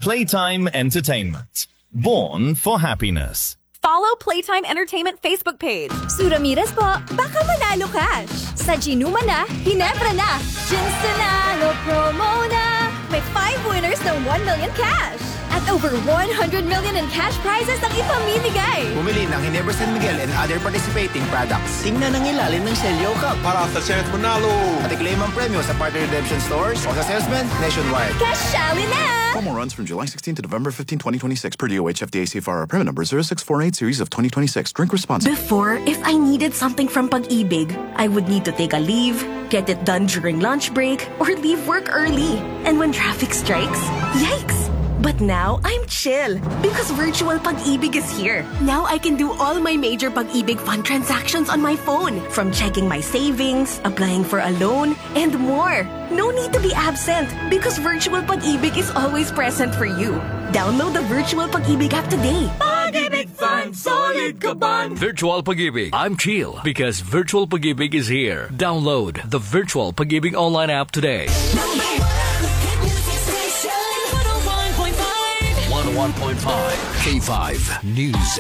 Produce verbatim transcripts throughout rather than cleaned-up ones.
Playtime Entertainment. Born for happiness. Follow Playtime Entertainment Facebook page. Suramiras po, baka manalo cash. Sa Ginuma na, Hinebra na. Gins Nanalo promo na. May five winners ng one million cash. At over one hundred million in cash prizes ang ipamimigay. Bumili ng Hinebra San Miguel and other participating products. Tingnan ang ilalim ng Celio Cup para sa chance manalo. At i-claim ang premyo sa partner redemption stores o sa salesman nationwide. Cashali na! Promo runs from July sixteenth to November fifteenth, twenty twenty-six per D O H F D A C F R. Permit number zero six four eight series of twenty twenty-six. Drink responsibly. Before, if I needed something from Pag-ibig, I would need to take a leave, get it done during lunch break, or leave work early. And when traffic strikes, yikes! But now, I'm chill because virtual Pag-ibig is here. Now I can do all my major Pag-ibig fund transactions on my phone, from checking my savings, applying for a loan, and more. No need to be absent because virtual Pag-ibig is always present for you. Download the virtual Pag-ibig app today. Pag-ibig Fund, solid ka ban! Virtual Pag-ibig. I'm chill because virtual Pag-ibig is here. Download the virtual Pag-ibig online app today. one point five K five News.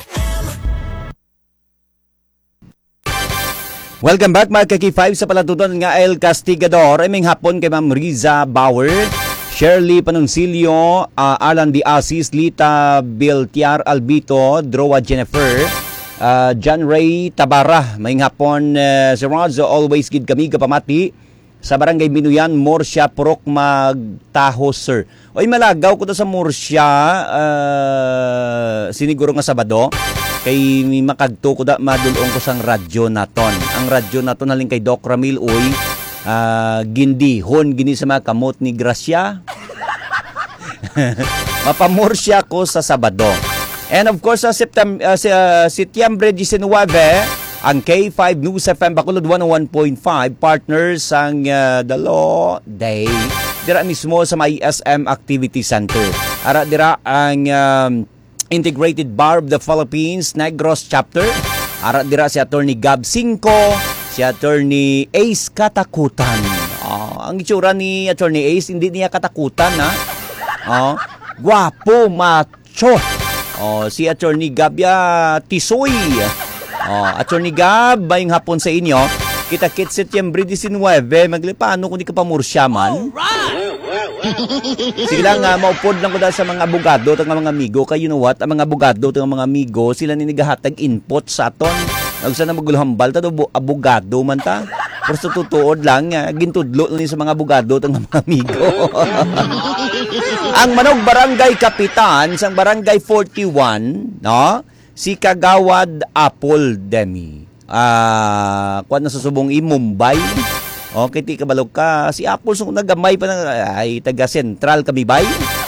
Welcome back mga K five sa palatuton nga El Castigador. Aming hapon kay Ma'am Riza Bauer, Shirley Panoncillo, uh, Alan Di Asis, Lita Biltiar Albito, Droa Jennifer, uh, John Ray Tabara. May hapon uh, si Rodzo, always gid kami kapamati sa Barangay Binuyan, Morsya, Purok Magtaho, sir. Oy, malagaw ko to sa Morsya, uh, siniguro nga Sabado, kay makagto ko da madulong ko sang radyo naton. Ang radyo naton halin kay Doc Ramil, oy, uh, gindi, hon, gini sa mga kamot ni Gracia. Mapamorsya ko sa Sabado. And of course, sa September, uh, uh, Setyembre nineteen, ang K five News F M Bacolod one oh one point five partners ang uh, Dalo Day dira mismo sa may S M Activity Center. Ara dira ang um, Integrated Bar of the Philippines Negros Chapter. Ara dira si Attorney Gab Cinco, si Attorney Ace Katakutan. Oh, ang itsura ni Attorney Ace hindi niya katakutan, ha. Oh, guwapo, macho. Oh, si Attorney Gabya Tisoy. Oh, Attorney Gab, bayong hapon sa inyo. Kita-kit Setyembre nineteen, maglipano kung di ka pa mursyaman. Sige lang, uh, maupod lang ko dahil sa mga abogado at mga amigo. Kaya you know what, ang mga abogado at mga amigo, sila ninigahatag input sa aton. Huwag sana magulhambal, ta abogado man ta. Pero sa tutuod lang, uh, gintudlo lang sa mga abogado at mga amigo. Ang Manog Barangay Kapitan, sa Barangay forty-one, no? Si Kagawad Apple Demi. Ah, uh, kuan na sa subong i Mumbai. Okay, ti kabalog ka. Si Apple so nagamay pa ng ay taga Central Kabibay.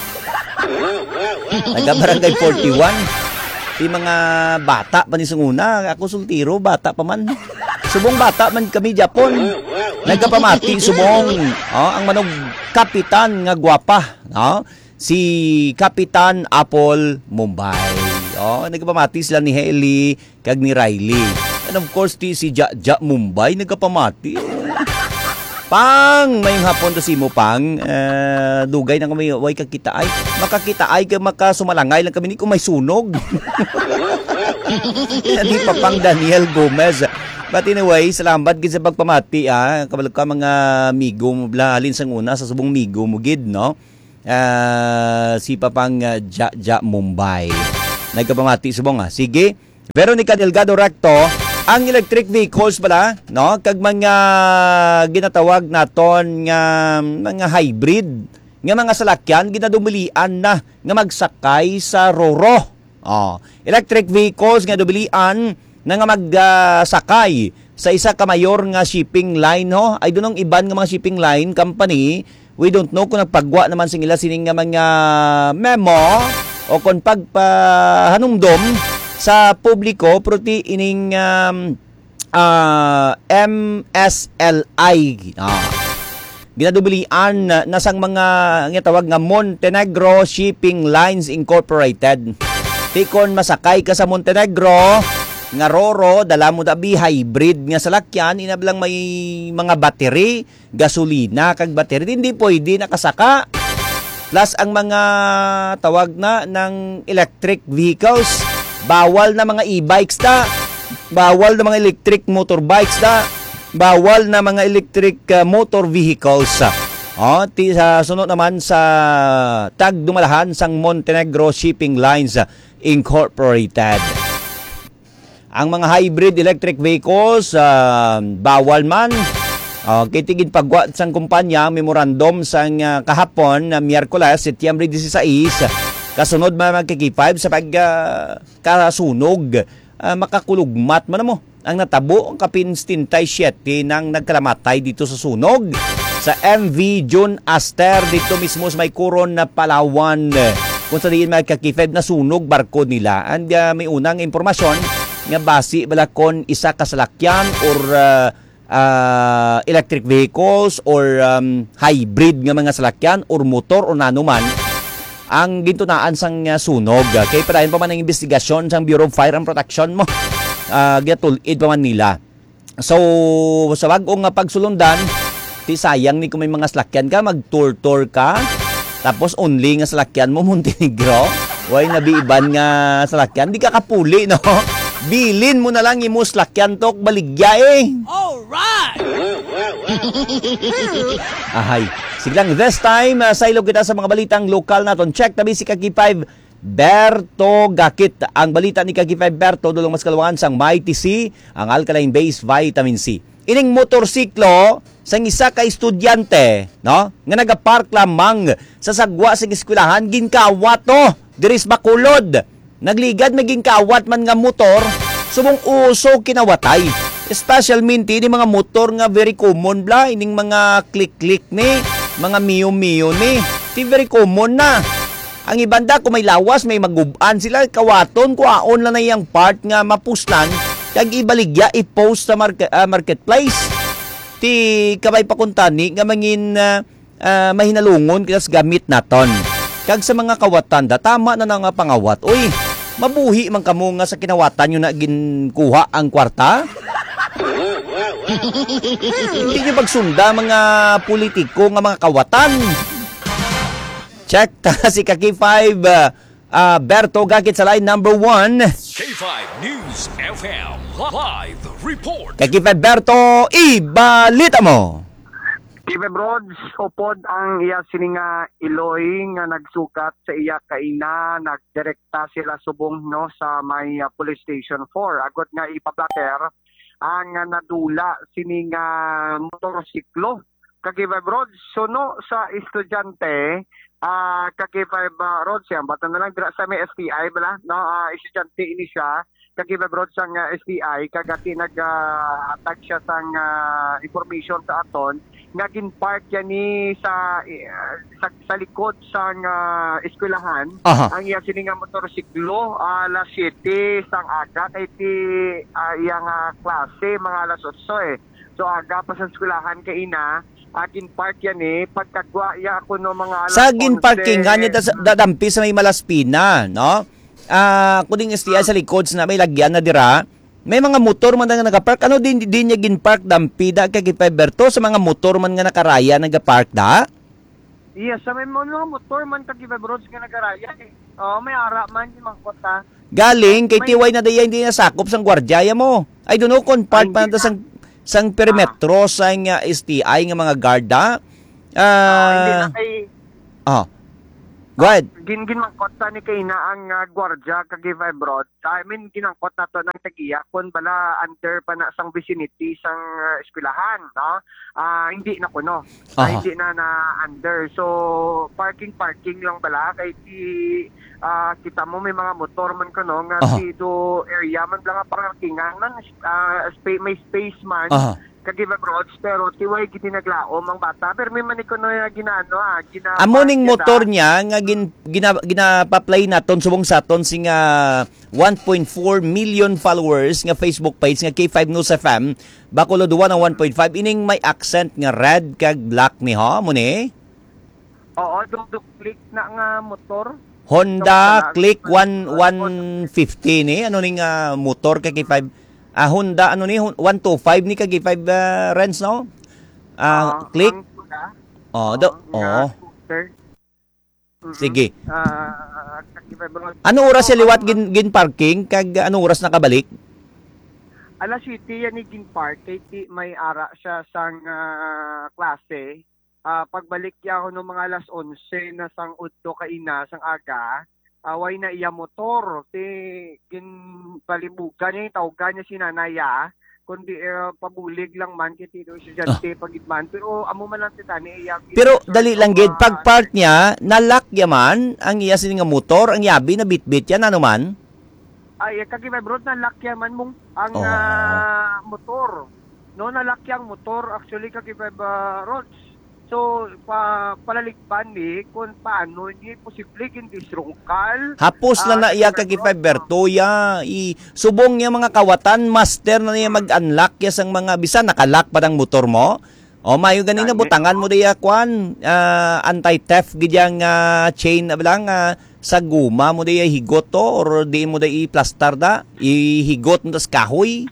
Taga Barangay forty-one. Ti mga bata pa ni sunguna, ako sultiro, bata pa man. Subong bata man kami Japon. Nagkapamati subong, oh, ang Manog Kapitan nga gwapa, no? Si Kapitan Apple Mumbai. Oh, nagpamati sila ni Haley kag ni Riley. And of course, ti si Ja Ja Mumbai nagpamati. Pang, mayong hapon to si mo pang, uh, dugay na kami, way kakita ay, makakita ay, makasumalangay lang kami ni kung may sunog. Hindi pa pang Daniel Gomez. But anyway, salamat gid sa pagpamati, ah. Kabalog ka mga migo mo, halin sang una, sa subong migo mo gid, no? Uh, si Papang uh, Ja Ja Mumbai. Nagkapamati subong, ah. Sige. Veronica Delgado Recto, ang electric vehicles pala, no? Kag mga ginatawag naton nga mga hybrid, nga mga salakyan ginadumilian na nga magsakay sa Roro. Oh, electric vehicles nga dumilian na nga magsakay uh, sa isa ka mayor nga shipping line, ho. Ay dunong iban nga mga shipping line company. We don't know kung nagpagwa naman sing ila sining nga mga memo o kung pagpahanumdom sa publiko proti ining um, uh, M S L I. Ah. Ginadubilian na nasang mga nga tawag nga Montenegro Shipping Lines Incorporated. Tikon masakay ka sa Montenegro nga Roro, dala mo dabi hybrid nga salakyan, inablang may mga battery, gasolina kag battery, hindi pwede nakasaka. Plus ang mga tawag na ng electric vehicles, bawal na mga e-bikes na, bawal na mga electric motorbikes na, bawal na mga electric uh, motor vehicles. Oh, ti sa sunod naman sa tagdumalahan sang Montenegro Shipping Lines Incorporated. Ang mga hybrid electric vehicles uh, bawal man. Uh, kitigid pagwa sang kumpanya memorandum sang uh, kahapon na uh, Miyerkules, Setyembre disisays, kasunod man magkikipayb sa pag uh, kasunog, uh, makakulugmat man mo ang natabo ang kapin siyete nang nagkalamatay dito sa sunog sa M V June Aster dito mismo sa may Coron na Palawan, kung sa diin magkakifeb na sunog barko nila. And uh, may unang impormasyon nga basi balakon isa kasalakyan or uh, uh, electric vehicles or um, hybrid nga mga salakyan or motor o nanuman ang gintunaan sang uh, sunog. Kay padayon pa man ang investigasyon sang Bureau of Fire and Protection mo. Uh, ginatulid pa man nila. So sa bagong nga pagsulundan, ti sayang ni kung may mga salakyan ka, mag-tour-tour ka, tapos only nga salakyan mo Montenegro, way nabiiban nga salakyan, di ka kapuli, no? Bilin mo na lang imo salakyan tok baligya eh. Alright! Ahay. Sige lang, this time, uh, sa ilog kita sa mga balitang lokal naton. Check tabi si Kaki five Berto Gakit. Ang balita ni Kaki five Berto, dulong mas kalawangan sang Mighty C, ang alkaline-based vitamin C. Ining motorsiklo sang isa ka estudyante, no? Nga nagapark lamang sa sagwa sa eskwelahan, ginkawat to, diris Bacolod. Nagligad maging kawat man nga motor, subong uso kinawatay. Special minti ni mga motor nga very common bla, ining mga click-click ni, mga miyo-miyo ni, ti very common na. Ang ibanda kung may lawas, may maguban sila, kawaton, kuaon lang na yung part nga mapuslan, kag ibaligya i-post sa market, uh, marketplace. Ti kabay pakuntani nga mangin uh, uh, mahinalungon kitas gamit naton. Kag sa mga kawatan da tama na nga pangawat. Uy, mabuhi man kamo nga sa kinawatan nyo na ginkuha ang kwarta. Hindi nyo pagsunda mga politiko nga mga kawatan. Check ta si Kaki five uh, uh, Berto Gakit sa line number one. K five News F M Live Report. Kaki five Berto, ibalita mo. K five Rods, upod ang iya sininga Iloy nga nagsukat sa iya kaina, nagdirekta sila subong no sa may uh, police station four. Agot nga ipablater ang uh, nadula sininga motorsiklo. K five Rods, so no sa estudyante, uh, K five uh, Rods yan, bata na lang dira sa may S T I bala, no, uh, estudyante ini siya. K five Rods ang uh, S T I, kagati nag-attach uh, siya sang uh, information sa aton, naging park yan ni sa, uh, sa, sa likod sang uh, eskwelahan. Uh-huh. Ang iya sininga motorsiklo, uh, alas siyete sang aga, kay ti uh, iyang uh, klase, mga alas otso eh. So aga pa sa eskwelahan kay ina, agin park yan eh, pagkagwa ya ako no mga alas sa agin parking, ganyan dadampi sa may Malaspina, no? Ah, uh, kuding S T I sa likod na may lagyan na dira, may mga motor man nga nagapark. Ano din din niya ginpark dampi da kay Kaki five Berto sa mga motor man nga nakaraya nagapark da? Yes, sa may mga motor man Kaki five Roads nga nakaraya eh. Oh, may ara man yung mga kota. Galing kay T Y na daya hindi nasakop sang gwardiya mo. I don't know kung part pa na sang sang perimetro ah. sang uh, S T I nga mga guarda. Ah, uh, hindi na kay Ah. Go ahead. Gin ginmangkot ta ni kay na ang uh, gwardiya Kaki five Roads. I mean ginangkot na to ng tagiya kun bala under pa na sang vicinity sang uh, eskwelahan, no? Ah, uh, hindi na kuno. Uh, hindi na na under. So parking parking lang bala kay ti uh, kita mo may mga motor man kuno nga uh-huh. dito area man lang parkingan man uh, space may space man. Uh-huh. Kagi five Roads, pero tiway giti naglaom ang bata, pero may maniko na ginano ah, gina amoning motor niya nga gin, gina, ginapaplay naton subong saton sing uh, one point four million followers nga Facebook page nga K five News F M, Bacolod one ang one point five ining may accent nga red kag black ni ha mo ni. Oo, duk click na nga motor. Honda Click one fifty ni ano ning uh, motor kay K five. Ah, Honda, ano ni, one twenty-five ni Kagi five uh, Renz, no? Ah, uh, Click. Oh, do, oh. Sige. Ah, Kagipay Broad. Ano oras sa liwat gin, gin parking kag ano oras nakabalik? Alas City yan ni Gin Park, kay ti may ara siya sang ah, klase. Ah, pagbalik niya ako ng mga alas onse na sang udto kaina sang aga, away na iya motor. Ti gin palibugan niya, tawgan niya si nanaya. Kundi uh, pabulig lang man kiti do siya Ah. dyan pagitman. Pero amo man lang titani iya. Pero dali lang gid pag park niya, nalak yaman ang iya sini nga motor, ang yabi na bitbit yan ano man. Ay, Kagipay Broad, nalakya man mong ang Oh. ah, motor. No, nalakya ang motor. Actually, Kagipay Broad. So, pa, palalikpan ni kung paano hindi posible hindi srungkal. Hapos lang na Ah, iya Kagipay kag Broad, Berto ya. I subong niya mga kawatan, master na niya mag-unlock ya sang mga bisan nakalock pa ng motor mo. O mayo ganina Dali. butangan mo diya kwan ah, anti-theft gidyang ah, chain na lang ah, sa guma mo diya higot to or di mo diya i-plaster da, ihigot mo tas kahoy.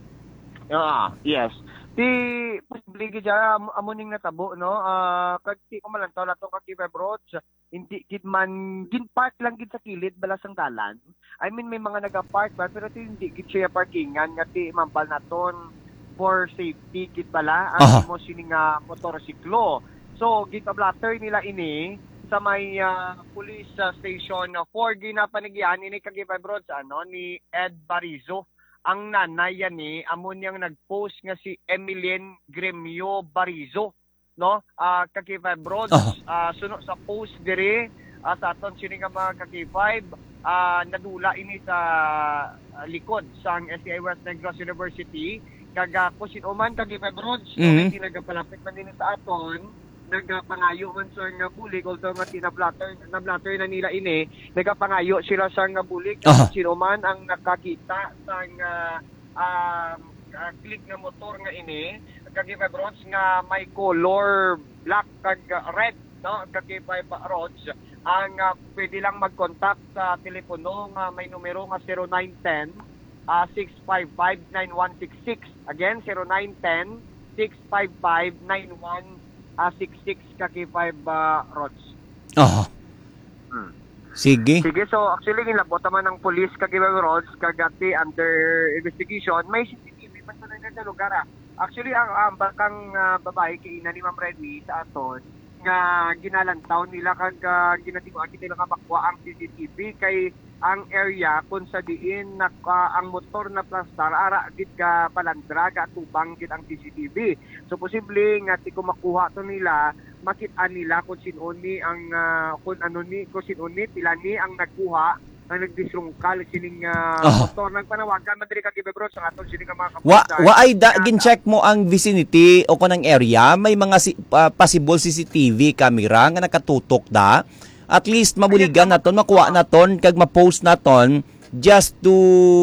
Ah, yes. Ti posible gid am amuning natabo no. Ah, kag ti ko malantaw nato Kagipay Broad. Hindi gid man gin park lang gid sa kilid bala sang dalan. I mean may mga naga-park ba pero ti hindi gid siya parkingan nga ti mampal naton for safety gid bala Aha. ang mo sini nga motorsiklo. So gid blatter nila ini sa may ah, police ah, station na four ginapanigyan ini Kagipay Broad sa ano ni Ed Barizo. Ang nanay yan ni amo niyang nag-post nga si Emilien Gremio Barizo, no? Ah, Kagipay Broad, Oh. ah, suno sa post diri ah, sa aton sini nga mga Kagipay, ah, nadula ini sa ah, likod sang S T I West Negros University kag uh, kusin uman Kagipay Broad, Mhm. so nagapalapit man din sa aton nagapangayo man sir nga bulig although nga tinablatter nablatter na nila ini nagapangayo sila sa nga bulig Aha. sino man ang nakakita sa nga um, uh, click nga motor nga ini Kagipay Broads nga may color black kag uh, red no Kagipay Broads ang uh, pwede lang mag-contact sa telepono nga may numero nga zero nine one zero uh, six five five nine one six six again zero nine one zero six five five nine one six six Kagipay uh, Roads. Oh. Hmm. Sige. Sige, so actually ginabot naman ng police Kagipay Roads kagati under investigation. May C C T V man sa lugar ah. Actually ang ang bakang uh, babae kay ina ni Ma'am Reddy sa aton nga ginalantaw nila kag uh, ginatibuan kita nila makuha ang C C T V kay ang area kung sa diin na uh, ang motor na plastar ara gid ka palandra ka tubang gid ang C C T V. So posible nga ti ko makuha to nila makita nila kung sino ni ang uh, kung ano ni kung sino ni pila ni ang nagkuha ang nagdisrungkal sining uh, Oh. motor nang panawagan man diri Kagipay Broads ang aton sining mga Wa kapulisan. wa ay da gin-check mo ang vicinity o kanang area, may mga si, uh, possible C C T V camera nga nakatutok da. At least mabuligan naton, makuha naton kag ma-post naton just to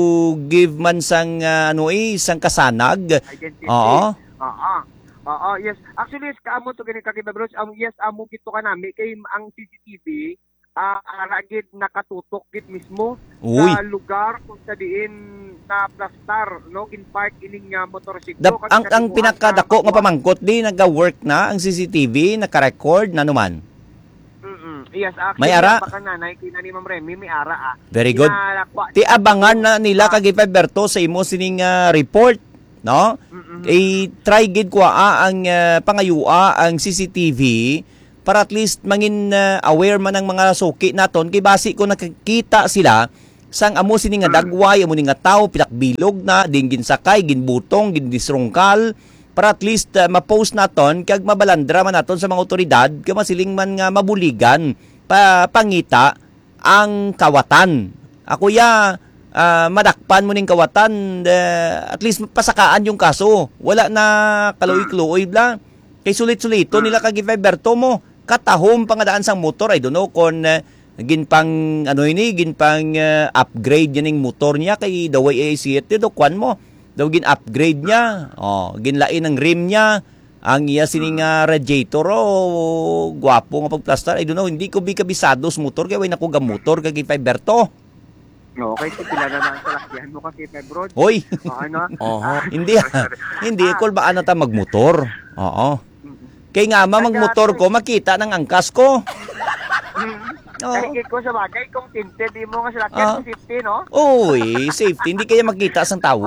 give man sang uh, ano eh, sang kasanag. Identity. Oo. Oo. Oo, yes. Actually, yes, kaamo to gani Kagipay Broads. Um, yes, amo gito ka nami kay ang C C T V ah uh, gid nakatutok gid mismo Uy. sa lugar kung sa diin na plastar no in park ining uh, motorsiklo. Dap, Kasi ang ang katibuan pinakadako sa- nga pamangkot di naga-work na ang C C T V, naka-record na naman. Mm-mm. Yes, actually, May ara? baka nanay kina ni Ma'am Remy may ara ah. Very good. Kinalakwa- Ti abangan na nila Kagipay Berto sa imo sining uh, report, no? Mm-mm. I try gid ko ah, ang uh, pangayua ang C C T V para at least mangin uh, aware man ang mga suki naton kay basi ko nakikita sila sang amo sini nga dagway amo ni nga tawo pilakbilog na din ginsakay ginbutong gindisrungkal para at least uh, ma-post naton kag mabalandra man naton sa mga otoridad kay masiling man nga mabuligan pa pangita ang kawatan. Ako ya uh, madakpan mo ning kawatan uh, at least pasakaan yung kaso. Wala na kaloy-kloy bla. Kay sulit-sulito nila Kagipay Berto mo katahom pangadaan sang motor. I don't know kung uh, gin pang ano ini gin pang uh, upgrade yaning motor niya kay the way I see it do kwan mo. Daw gin upgrade niya. Oh, ginlain ang rim niya. Ang iya sining uh, radiator oh, gwapo nga pagplastar. I don't know, hindi ko bi kabisado sa motor kay way nako ga motor Kagipay Berto. Okay, so pila na lang sa lakyan mo Kagipay Broads. Hoy. O ano? Oo. Hindi hindi kol ba ano ta magmotor. Oo. Kay nga ma magmotor ko makita ng angkas ko. Mm. Oo. Kaya ko sa bagay, kung tinted, di mo nga sila, kaya Ah. safety, no? Oy, safety. Hindi kaya makita sa tao.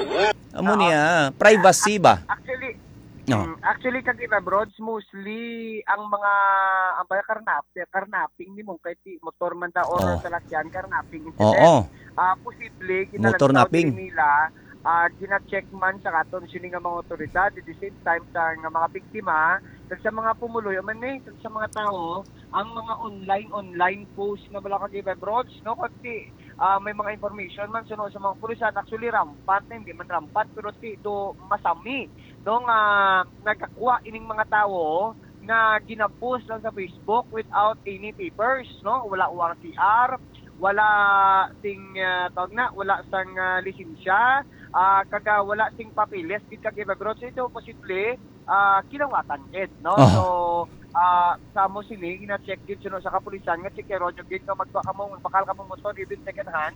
Amo niya, privacy ba? Actually, No. mm, actually, kagina, broads, mostly, ang mga, ang mga karnaping, karnaping ni mo, kahit di motor man da, or Oh. salakyan, karnaping incident. Oo. Ah, posible, Motor ginalagtaw napping. din nila, ah, gina-check man sa katon sini nga mga otoridad, at the same time sa nga mga biktima, kag sa mga pumuloy, man eh, kag sa mga tao, ang mga online-online post na wala kag iba broads, no? Kasi ah, may mga information man suno sa mga pulisan, actually rampant na, hindi man rampant, pero ti do masami, no? Nga nagkakuha ining mga tao na ginapost lang sa Facebook without any papers, no? Wala U R C R, wala sing uh, tawag na, wala sang uh, lisensya, uh, kaga wala sing papeles gid kag iba bro. So ito posible uh, kinawatan gid, no? Oh. So uh, sa mo sini ina-check gid suno sa kapulisan nga checkero jud gid nga magba ka mo bakal ka mo motor even second hand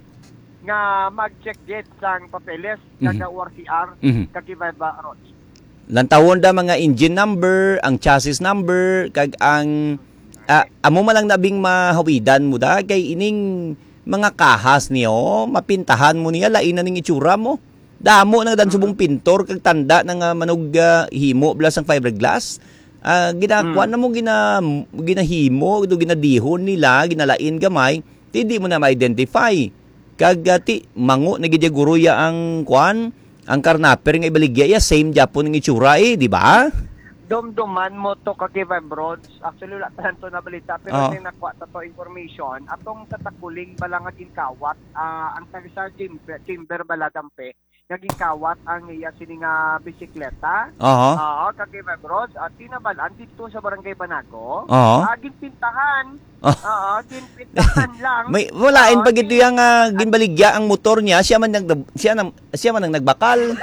nga mag-check gid sang papeles kaga Mhm. U R C R Mhm. kag iba ba ro. Lantawon da mga engine number, ang chassis number, kag ang ah, amo man lang nabing mahawidan mo da kay ining mga kahas niyo, mapintahan mo niya lain na ning itsura mo. Damo na dan subong pintor kag tanda ng uh, manog uh, himo blas ang fiberglass. Ah, ginakuan na mo gina ginahimo, do ginadihon nila, ginalain gamay, hindi mo na ma-identify. Kag uh, ti mango na gid guruya ang kuan, ang karnaper nga ibaligya ya same Japon ng itsura eh, di ba? Dumduman mo to kagiba broads. Actually, wala tanto na balita. Pero Oo. oh. nakuha ta to information. Atong sa takuling balangagin kawat, ah, ang taga sa chamber, chamber baladampe, naging kawat ang iya sini nga bisikleta. Oo. Oo, kagiba broads. At tinabalan dito sa barangay Banago. Oo. Ah, ginpintahan. Oh. Oo, ginpintahan lang. May walain Oo, pag ito yung uh, ginbaligya ang motor niya, siya man nag siya nang siya man ang nagbakal.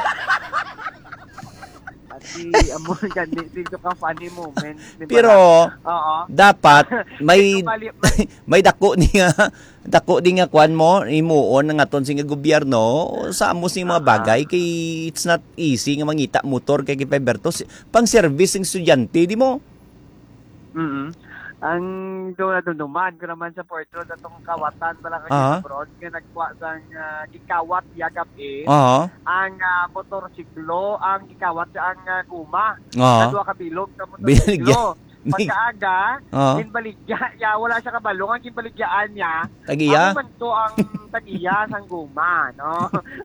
Si amo yan dito ka funny moment. Di ba? Pero Oo. dapat may Dito bali- may dako niya dako din nga kwan mo imuon nga aton sing gobyerno sa amo sing mga bagay kay it's not easy nga mangita motor kay kay Berto pang service ng estudyante di mo. Mm-hmm. Ang doon na duman ko naman sa Port Road atong kawatan bala Ah. ka abroad nga nagkuha sang uh, gikawat yagap eh. Oo. Ang uh, motorsiklo ang gikawat sa ang uh, guma. Oo. Sa duha ka bilog sa Binigyan. motorsiklo. Pagkaaga, Oo. ginbaligya, ya wala siya kabalong ang ginbaligyaan niya. Tagiya? Ano man to ang tagiya sang guma, no?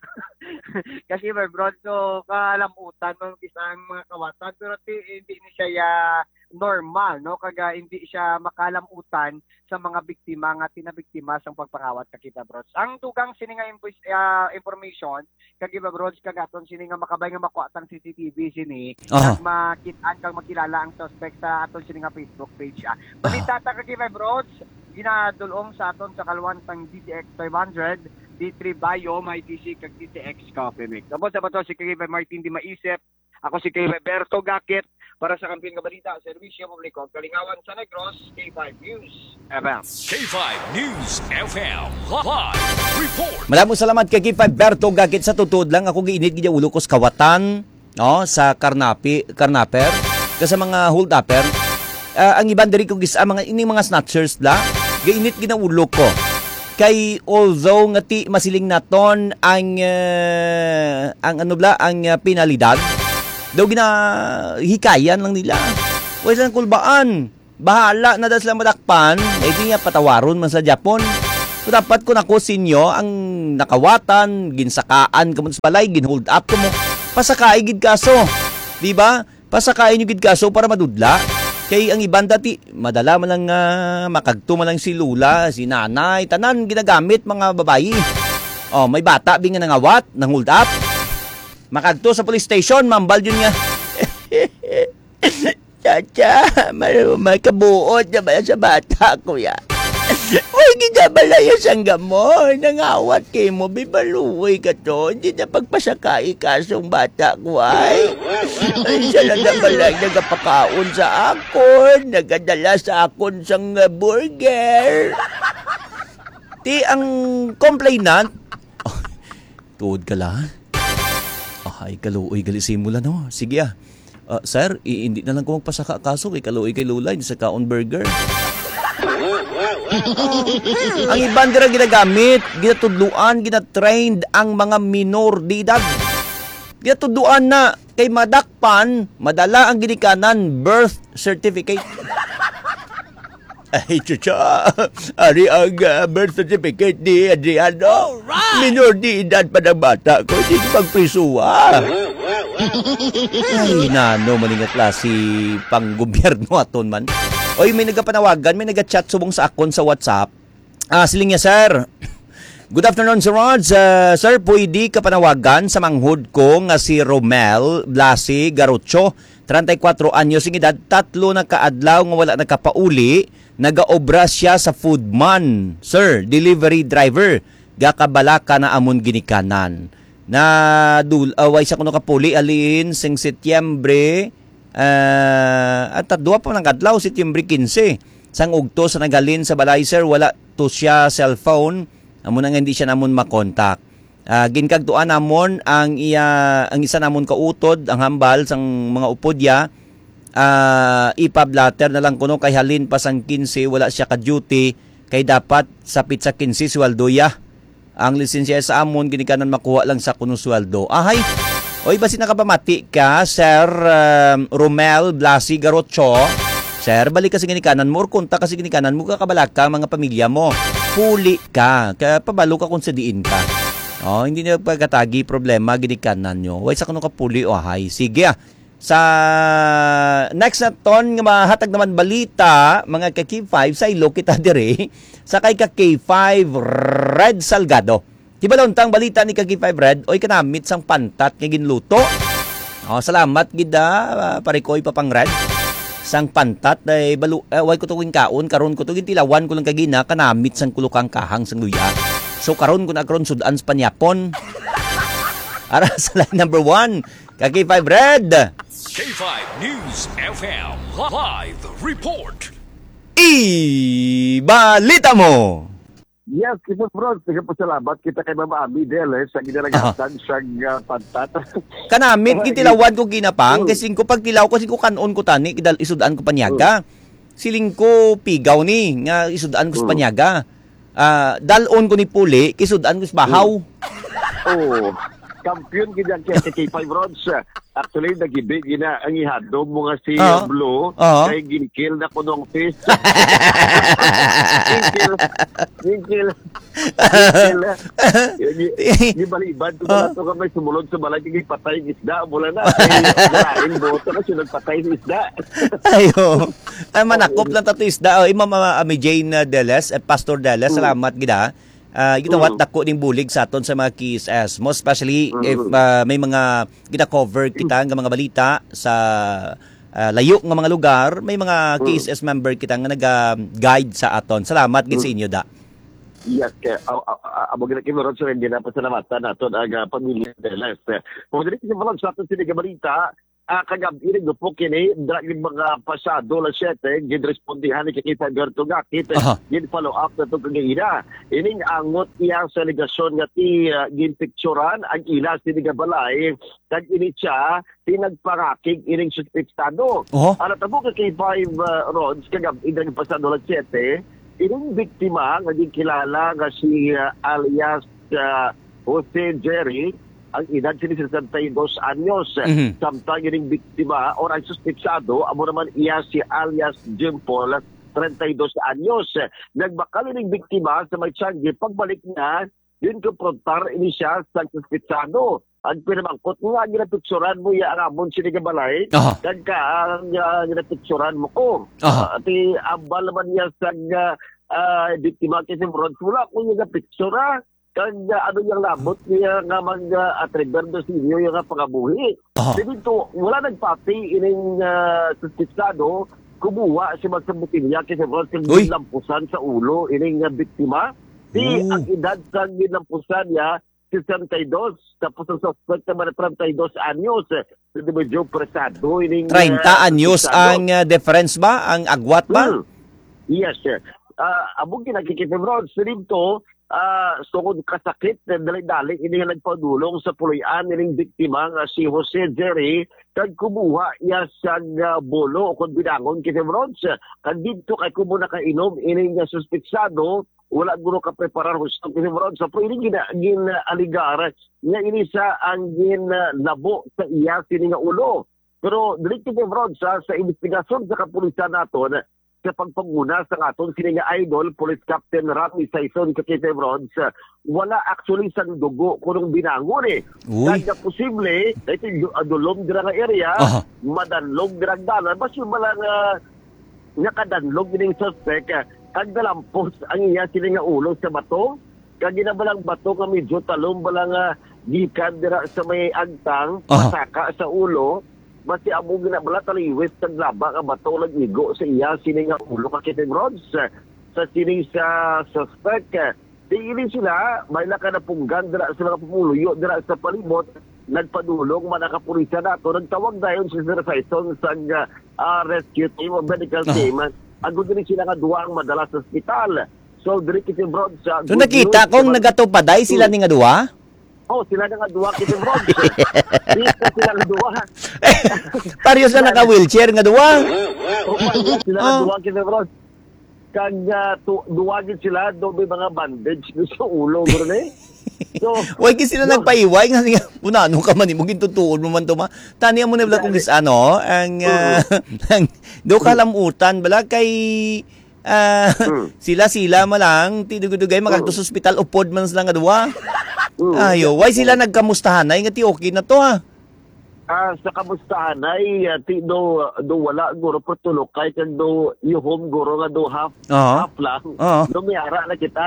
Kasi my bro, so kalamutan ng isang mga kawatan pero ti, hindi ni siya ya normal, no? Kaga hindi siya makalamutan sa mga biktima nga tinabiktima sang pagpakawat kakita bros. Ang tugang sini nga invoice, uh, information kagiba bros kagaton sini nga makabay nga makuha tang C C T V sini Aha. at makitaan kang makilala ang suspect sa aton sini nga Facebook page. Ah. Balita ta kagiba bros ginadulong sa aton sa kalwan tang D T X five hundred D three Bio, may D C kag D T X Coffee Mix. Tapos sa bato si Kay Martin di maisip. Ako si Kay Berto Gakit para sa Kampiyon nga Balita, Serbisyo Publiko, Kalingawan sa Negros, K five News F M. K five News F M Live Report. Maraming salamat kay Kay Berto Gakit sa tutod lang ako giinit gid ulo ko sa kawatan no sa Karnapi Karnaper kasi mga hold upper uh, ang iban diri ko gis ah, mga ini mga snatchers la giinit gid ang ulo ko kay although ngati masiling naton ang uh, ang ano bla ang uh, penalidad daw gina hikayan lang nila wala lang kulbaan bahala na daw sila madakpan eh di nga patawaron man sa Japon so dapat ko nako sinyo ang nakawatan ginsakaan kamo sa balay ginhold up ko mo pasakay gid kaso di ba pasakay nyo gid kaso para madudla kay ang iban dati madala man lang uh, makagto man lang si lula si nanay tanan ginagamit mga babayi oh may bata bi nga nangawat nang hold up makagto sa police station mambal yun nga Chacha may kabuot na ba sa bata kuya uy ginabalaya sang gamon nangawat kay mo bibaluoy ka to hindi na pagpasakay kasong bata ko ay ay siya lang nabalay nagapakaon sa akon nagadala sa akon sang uh, burger ti ang complainant oh, tuod ka lang ay kaluoy gali simula no sige ah uh, sir i- hindi na lang ko magpasaka kaso kay kaluoy kay lulay sa kaon burger Ang iban dira ginagamit, ginatudluan, ginatrained ang mga minor de edad. Ginatudluan na kay madakpan, madala ang ginikanan birth certificate. Ay, chucha. Ari ang uh, birth certificate ni Adriano. Alright. Minor de edad pa ng bata ko. Hindi ko pagprisuwa. Ay, nano, malingat klase pang gobyerno aton man. Oy, may nagapanawagan, may nagachat subong sa akon sa WhatsApp. Ah, siling niya, sir. Good afternoon, Sir Rods. Uh, sir, pwede ka panawagan sa manghud ko nga si Romel Blasi Garucho, thirty-four anyos ng edad, tatlo na kaadlaw nga wala nakapauli. Nagaobra siya sa foodman, sir, delivery driver. Gakabalaka na amon ginikanan. Na dul away sa kuno kapuli alin sing Setyembre uh, at dua pa nang adlaw Setyembre fifteen. Sang ugto sa nagalin sa balay, sir, wala to siya cellphone. Amon nga hindi siya namon makontak. Uh, ginkagtuan namon ang iya ang isa namon kautod ang hambal sang mga upodya. Uh, ipablatter na lang kuno kay halin pa sang fifteen wala siya ka duty kay dapat sapit sa fifteen sweldoya. Ang lisensya sa amon ginikanan makuha lang sa kuno sweldo. Ahay. Oy, basi nakapamati ka, Sir um, Romel Blasi Garocho. Sir, balik ka sa ginikanan mo or kunta ka sa ginikanan mo, kakabalaka mga pamilya mo. Puli ka, kaya pabalo ka kung sadiin ka. Oh, hindi na pagkatagi problema ginikanan nyo. Way sa kuno ka puli o ahay. Sige ah. Sa next na ton nga mahatag naman balita, mga ka K five sa ilo kita dire, sa kay ka K five Red Salgado. Tiba tang balita ni ka K five Red, oy kanamit sang pantat nga ginluto. Oh, salamat gida, uh, parikoy pa pang Red. Sang pantat ay balu uh, way ko to kaon karon ko to gintilawan ko lang kagina kanamit sang kulukang kahang sang luya. So karon ko na karon sudan sa panyapon. Ara sa line number one, ka K five Red. K five News F M Live Report. I-balita mo. Yes, kita bro, sige po salamat kita kay Mama Ami Del eh, sa ginalagatan sa uh, pantat. Kanamit gitilawad ko ginapang kasi ko pag tilaw ko ko kanon ko tani kidal isudan ko panyaga. Siling ko pigaw ni nga isudan ko sa panyaga. Ah, uh, dalon ko ni puli, kisudan ko sa bahaw. Oh. Kampiyon gina kay K five Rods. Actually, nagibig gina ang ihadom mo nga si uh, Blue. Uh, kay ginkil na ko nung fish. Ginkil. Ginkil. Ginkil. Gibalibad ko na ito kamay sumulod sa balay. Gipatay ng isda. Mula na. Narain boto kasi nagpatay ng isda. Ayo. Ay, manakop lang tato isda. O, Imam Ami Jane Deles at Pastor Deles. Salamat gina. Uh, gitawat dako ning bulig sa aton sa mga K S S, most especially if uh, may mga gina-cover kita nga mga balita sa uh, layo nga mga lugar, may mga K S S member kita nga naga-guide sa aton. Salamat gid sa inyo da. Yes, kaya amo gina kimeron sa hindi na pasalamatan naton ang pamilya Deles. Kung dili kita malang sa aton sini nga balita, Uh, kagabi rin po kini yung mga pasado la siyete ginrespondihan ni Kakita Gerto nga kita uh-huh. gin follow up na ito kagayina ining angot iya sa legasyon nga ti uh, ginpicturan ang ila sinigabalay kag ini siya tinagparakig ining suspectado uh-huh. Ano tabo ka K five uh, Rods kagabi rin pasado la siyete ining biktima nga kilala nga si uh, alias uh, Jose Jerry ang edad sini sesentaidos anyos. Mm-hmm. Samtang yung biktima or ang suspetsado, amo naman iya si alias Jim Paul, treinta y dos anyos. Nagbakal yung biktima sa may Changi, pagbalik niya, yun komprontar ini siya sa suspetsado. Ang pinamangkot nga, ginapicturan mo iya ang amon sinigabalay, uh-huh. Kag ka ang uh, ginapicturan mo ko. Uh-huh. At uh, ambal naman niya sa uh, uh, biktima kasi Rod, wala kung ginapictura. Kag uh, ano yung labot niya nga mag-atreber uh, do sinyo yung uh, pangabuhi. Uh-huh. Dito, wala nagpati ining uh, suspetsado, kumuha si magsabutin niya kasi wala siyang ginlampusan sa ulo ining uh, biktima. Di ang edad sa ginlampusan niya, sesentaidos, tapos ang suspect naman na treinta y dos anyos. Hindi mo Joe Presado ining... treinta anyos ang uh, difference ba? Ang agwat ba? Hmm. Yes, sir. uh, abog kinakikipibron sa dito uh, sungod kasakit na dali-dali ini nga nagpadulong sa puloy-an nining biktima nga si Jose Jerry kag kumuha iya sa uh, bolo o kung binangon kipibron kag dito kay kumo nakainom ini nga suspitsado wala guro ka preparar husto kipibron sa so, ini gina gin aligar nga ini sa ang gin uh, labo sa iya sini nga ulo. Pero dili kipibron sa sa investigasyon sa kapulisan naton sa pagpanguna sa aton sini nga idol Police Captain Rami Saison Kakitebron wala actually sang dugo kunong binangon eh. Kaya posible ito adulom dira nga area uh-huh. madanlog dira dalan basta malang uh, nakadanlog ning suspect kag dalampos ang iya sini nga ulo sa bato kag ginabalang bato nga medyo talom balang uh, gikan dira sa may agtang uh-huh. pasaka sa ulo. Basi amo ginabala taliwis ng laba nga bato nag-igo sa iya sini nga ulo kakiting rods sa sini sa suspect. Tingin sila, may nakanapunggan dira sa mga pumuluyo dira sa palibot, nagpadulong manakapulisa na ito. Nagtawag dayon si Sir Faison sa uh, rescue team o medical team. Agad din sila nga duwa ang madala sa ospital. So, diri kiting rods. So, nakita kung nagatupaday sila ni nga duwa? Oh, sila nga duwa kiting rods. Dito sila nga duwa. Parehas na naka-wheelchair nga duwa. Oh, sila nga duwa kiting rods. Kag uh, duwagin sila, dobe mga bandage sa ulo. Gano'n eh. So, wag sila no. nagpaiway nga nga punano ka man mo gintutuon mo man to ma. Taniya mo na bala kung gis ano ang uh, ang do kalamutan bala kay uh, mm. sila sila malang tidugudugay magagto sa ospital upod man sila nga duwa. Mm. Ayo, why sila nagkamustahan ay nga ti okay na to ha. Ah, uh, sa kamustahan ay uh, ti do do wala guro patulok kay kan do yuhom guro nga do half uh-huh. half lang. Uh-huh. Do miara na kita.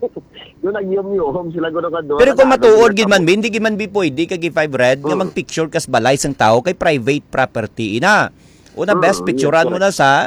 Do nagyum-yuhom sila guro nga do. Pero kung matuod gid man hindi gid man bi pwede kag five red nga mag-picture kas balay sang tao kay private property ina. Una best uh, picturean yes, mo na sa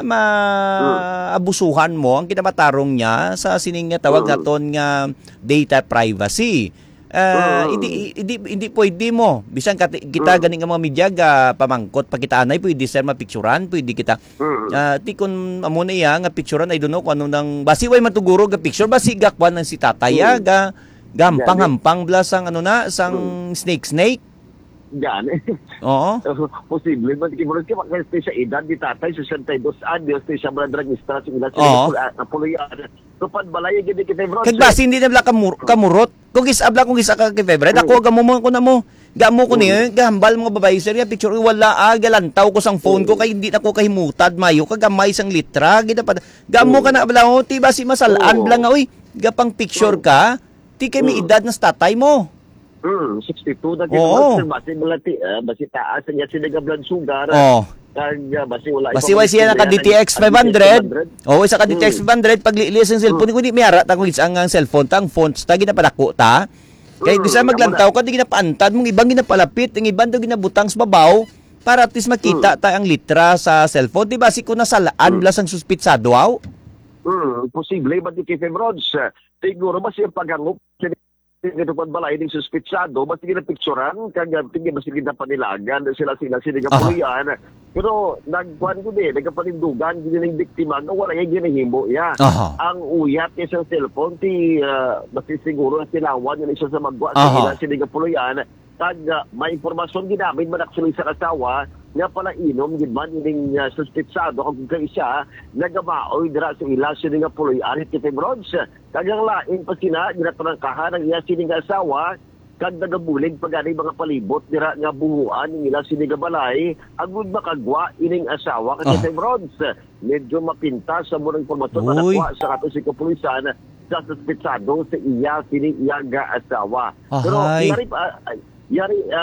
maabusuhan mo ang kinamatarong niya sa sining nga tawag uh, naton nga data privacy. Uh, hindi hindi hindi pwede mo bisan kita ganing nga mga media ga pamangkot pakitaan ay pwede sir mapicturean pwede kita uh, ti kun amo na iya nga picturean ay duno kun ano nang basi way matuguro ga picture basi gakwan ng si tataya ga gampang-hampang bla sang ano na sang snake snake Yan. Oo. Posible man kibulos ka makasya sa edad di tatay sesentay dos anyos ti siya madragista sa ila sa puloyan. Tupad balay gid kita bro. Kag basi hindi na bla kamur kamurot. Kung isabla kung isa ka kay febre ako gamo mo ko na mo. Gamo ko ni gambal mga babae sir picture wala ah galantaw ko sang phone ko kay hindi na ko kahimutad mayo kag gamay sang litra gid pa. Gamo ka na bla oh ti basi masalaan bla nga oy gapang picture ka ti kay mi edad na tatay mo. Hmm, sixty-two na kilo basi balati uh, basi taas niya sila blood sugar. Oh. Kag uh, basi wala basi way siya naka D T X five hundred. Oh, isa ka D T X five hundred pag lilis ang cellphone kundi miara ta kung isang ang cellphone tang phones ta ginapadako ta. Kay bisa maglantaw ka di ginapaantad mong ibang ginapalapit, ang ibang daw ginabutang sa babaw para at least makita ta ang litra sa cellphone. Di ba si ko nasalaan blas ang suspitsado aw? Hmm, posible ba di kay Febrods? Siguro ba siya paghangup ito pa balay ng suspitsado, basta ginapicturan, kaya tingin basta ginapanilagan, sila sila sila pulian. Uh-huh. Pero nagkuhan ko din, nagkapanindugan, gini ng biktima, no, wala yung ginahimbo ya. Uh-huh. Ang uyat niya sa cellphone, ti, uh, basta siguro na silawan, yun isa sa magwa, uh-huh. sila sila pulian. Kag uh, may informasyon ginamit man actually sa kasawa nga pala inom gid man ining uh, suspitsado kung kay siya nagamaoy dira sa ila sini nga puloy ari ti Febrods kag ang lain pa sina ginatrangkahan ang iya sini nga asawa kag nagabulig pagani mga palibot dira nga buhuan ng ila sini nga balay agud makagwa ining asawa kag oh. Febrods medyo mapinta sa murang impormasyon na nakuha sa kato si kapulisan sa suspitsado sa iya sini iya nga asawa. Pero yari pa uh, yari uh,